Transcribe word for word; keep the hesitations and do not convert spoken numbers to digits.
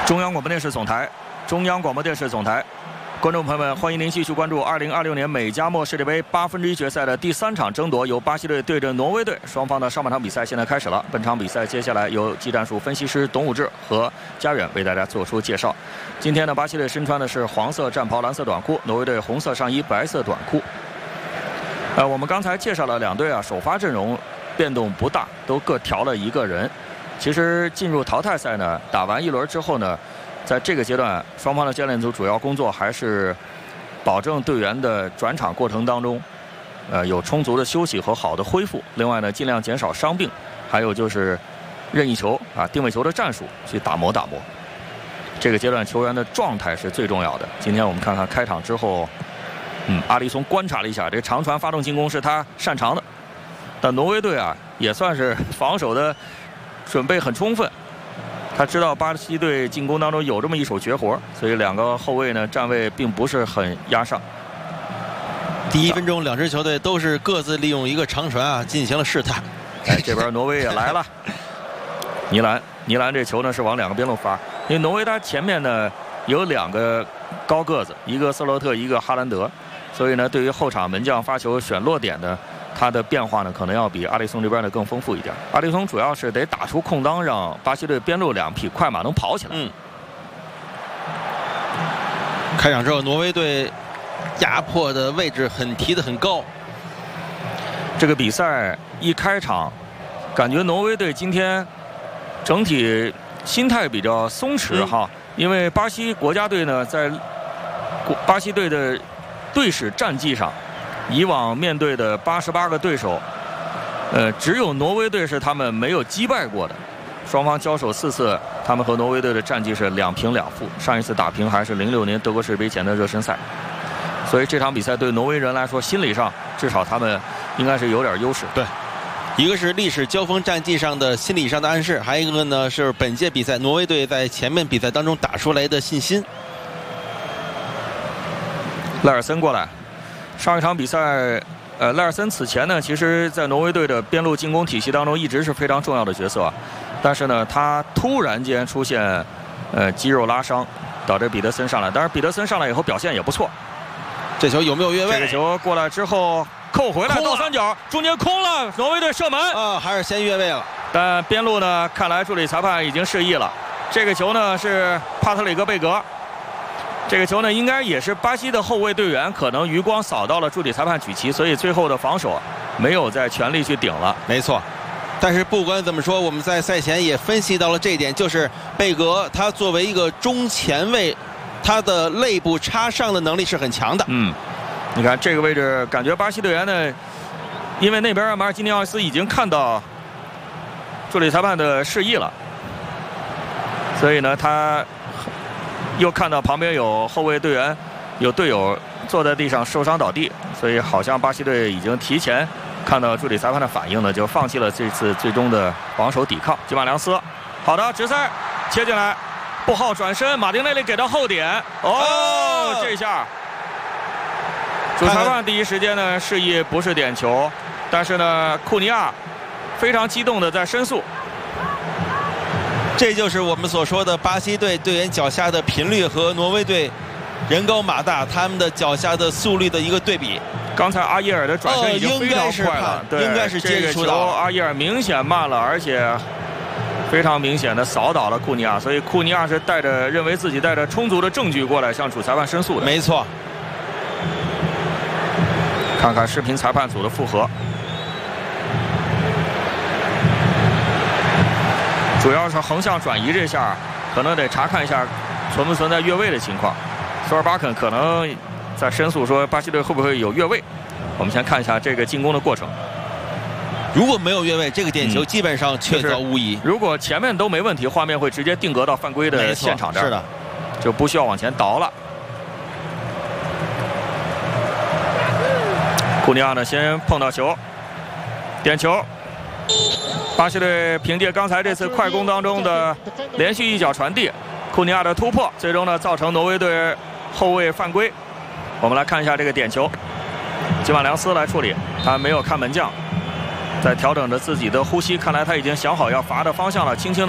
中央广播电视总台，中央广播电视总台，观众朋友们，欢迎您继续关注二零二六年美加墨世界杯八分之一决赛的第三场争夺，由巴西队对阵挪威队，双方的上半场比赛现在开始了。本场比赛接下来由技战术分析师董武志和佳远为大家做出介绍。今天呢，巴西队身穿的是黄色战袍、蓝色短裤，挪威队红色上衣、白色短裤。呃，我们刚才介绍了两队啊，首发阵容变动不大，都各调了一个人。其实进入淘汰赛呢，打完一轮之后呢，在这个阶段，双方的教练组主要工作还是保证队员的转场过程当中，呃，有充足的休息和好的恢复。另外呢，尽量减少伤病，还有就是任意球啊、定位球的战术去打磨打磨。这个阶段球员的状态是最重要的。今天我们看看开场之后，嗯，阿里松观察了一下，这长传发动进攻是他擅长的。但挪威队啊，也算是防守的准备很充分。他知道巴西队进攻当中有这么一手绝活，所以两个后卫呢站位并不是很压上。 第一分钟，两支球队都是各自利用一个长传啊进行了试探。 哎，这边挪威也来了，尼兰，尼兰这球呢是往两个边路发，因为挪威他前面呢有两个高个子，一个瑟洛特，一个哈兰德，所以呢对于后场门将发球选落点的。他的变化呢，可能要比阿里松这边呢更丰富一点。阿里松主要是得打出空当，让巴西队边路两匹快马能跑起来。 嗯。开场之后，挪威队压迫的位置很提得很高。 这个比赛一开场，感觉挪威队今天整体心态比较松弛、嗯、哈，因为巴西国家队呢，在巴西队的队史战绩上。以往面对的八十八个对手，呃，只有挪威队是他们没有击败过的。双方交手四次，他们和挪威队的战绩是两平两负。上一次打平还是零六年德国世界杯前的热身赛。所以这场比赛对挪威人来说，心理上至少他们应该是有点优势。 对，一个是历史交锋战绩上的心理上的暗示，还有一个呢是本届比赛挪威队在前面比赛当中打出来的信心。 赖尔森过来。上一场比赛，呃，赖尔森此前呢，其实在挪威队的边路进攻体系当中一直是非常重要的角色，但是呢，他突然间出现，呃，肌肉拉伤，导致彼得森上来。当然，彼得森上来以后表现也不错。 这球有没有越位？ 这个球过来之后扣回来，倒三角，中间空了，挪威队射门啊，还是先越位了。 但边路呢，看来助理裁判已经示意了。这个球呢是帕特里克贝格。这个球呢，应该也是巴西的后卫队员可能余光扫到了助理裁判举旗，所以最后的防守没有再全力去顶了。 没错，但是不管怎么说，我们在赛前也分析到了这一点，就是贝格他作为一个中前卫，他的肋部插上的能力是很强的。 嗯，你看这个位置，感觉巴西队员呢，因为那边马尔基尼奥斯已经看到助理裁判的示意了，所以呢他。又看到旁边有后卫队员，有队友坐在地上受伤倒地，所以好像巴西队已经提前看到助理裁判的反应呢，就放弃了这次最终的防守抵抗。吉马良斯，好的，直塞切进来，布浩转身，马丁内利给到后点，哦，这下主裁判第一时间呢示意不是点球，但是呢库尼亚非常激动的在申诉。 这就是我们所说的巴西队队员脚下的频率和挪威队人高马大他们的脚下的速率的一个对比。 刚才阿耶尔的转身已经非常快了， 对，应该是接触到。 这个球阿耶尔明显慢了，而且非常明显的扫倒了库尼亚，所以库尼亚是带着认为自己带着充足的证据过来向主裁判申诉的。 没错。 看看视频裁判组的复核。主要是横向转移这下，可能得查看一下存不存在越位的情况。索尔巴肯可能在申诉说巴西队会不会有越位。我们先看一下这个进攻的过程。 如果没有越位，这个点球基本上确凿无疑。 嗯就是、如果前面都没问题，画面会直接定格到犯规的现场这儿， 是的， 就不需要往前倒了。库尼亚呢，先碰到球，点球。巴西队凭借刚才这次快攻当中的连续一脚传递，库尼亚的突破，最终呢造成挪威队后卫犯规。我们来看一下这个点球，吉马良斯来处理，他没有看门将，在调整着自己的呼吸，看来他已经想好要罚的方向了，轻轻的。